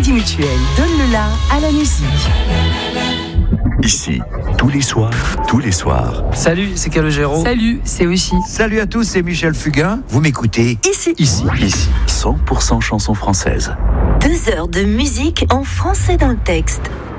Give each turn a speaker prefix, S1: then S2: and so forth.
S1: Crédit Mutuel donne le la à la musique.
S2: Ici, tous les soirs.
S3: Salut, c'est Calogero.
S1: Salut, c'est Oshi.
S4: Salut à tous, c'est Michel Fugain. Vous m'écoutez
S2: Ici, 100% chansons françaises.
S5: 2 heures de musique en français dans le texte.